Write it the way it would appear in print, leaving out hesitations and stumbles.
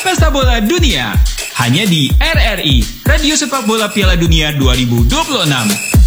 Pesta Bola Dunia. Hanya di RRI, Radio Sepak Bola Piala Dunia 2026.